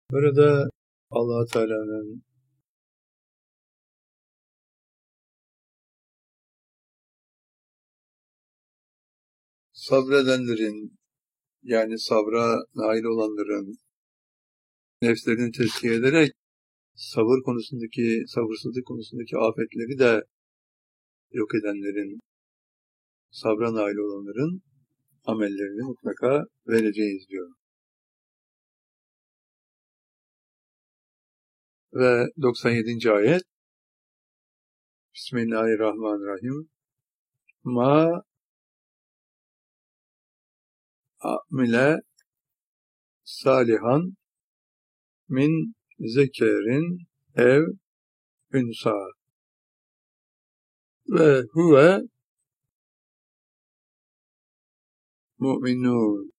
Burada Allah Teala'nın sabredenlerin, yani sabra nail olanların nefslerini tezkiye ederek sabırsızlık konusundaki afetleri de yok edenlerin, sabra nail olanların amellerini mutlaka vereceğiz diyor. Ve 97. ayet Bismillahirrahmanirrahim. Ma amile salihan min zekerin ev ünsa ve huve mu'minun.